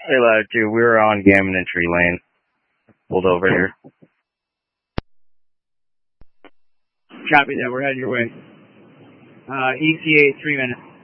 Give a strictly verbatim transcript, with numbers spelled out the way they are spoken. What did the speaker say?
Hey, Latitude, we were on Gammon and Tree Lane. Pulled over here. Copy that, we're heading your way. Uh, E T A, three minutes.